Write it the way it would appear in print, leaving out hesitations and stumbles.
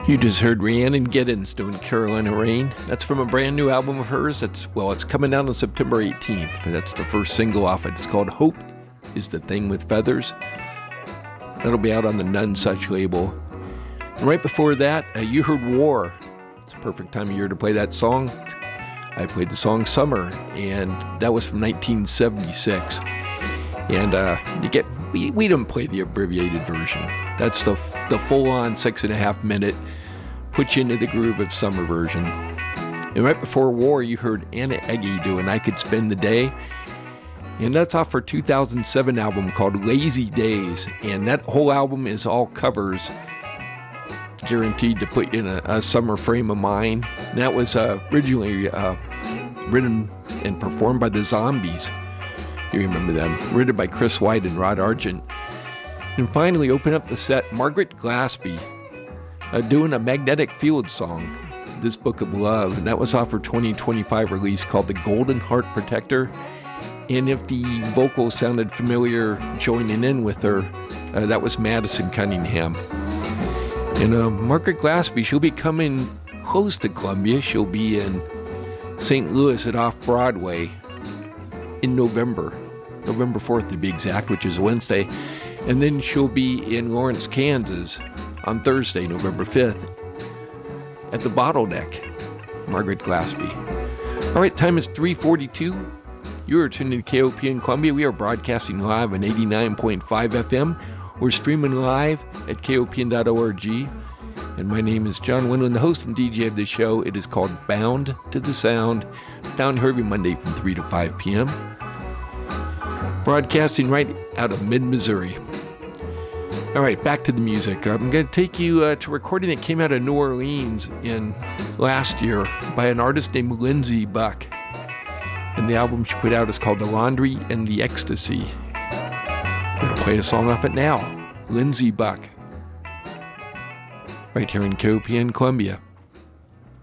You just heard Rhiannon Giddens doing Carolina Rain. That's from a brand new album of hers. It's coming out on September 18th, but that's the first single off it. It's called Hope is the Thing with Feathers. That'll be out on the None Such label. And right before that, you heard War. It's a perfect time of year to play that song. I played the song Summer, and that was from 1976. And we didn't play the abbreviated version. That's the full-on 6.5 minute put you into the groove of summer version. And right before War, you heard Anna Eggy doing I Could Spend the Day. And that's off her 2007 album called Lazy Days. And that whole album is all covers, guaranteed to put you in a summer frame of mind. And that was originally written and performed by the Zombies. You remember them. Written by Chris White and Rod Argent. And finally, open up the set, Margaret Glaspie doing a Magnetic Field song, This Book of Love. And that was off her 2025 release called The Golden Heart Protector. And if the vocals sounded familiar joining in with her, that was Madison Cunningham. And Margaret Glaspie, she'll be coming close to Columbia. She'll be in St. Louis at Off-Broadway in November 4th to be exact, which is Wednesday. And then she'll be in Lawrence, Kansas on Thursday, November 5th at the Bottleneck, Margaret Glaspie. All right, time is 3:42. You are tuned to KOP in Columbia. We are broadcasting live on 89.5 FM. We're streaming live at kopn.org. And my name is John Winland, the host and DJ of this show. It is called Bound to the Sound, found here every Monday from 3 to 5 p.m. Broadcasting right out of mid-Missouri. All right, back to the music. I'm going to take you to a recording that came out of New Orleans last year by an artist named Lindsey Buck. And the album she put out is called The Laundry and the Ecstasy. I'm going to play a song off it now. Lindsey Buck. Right here in KOPN Columbia.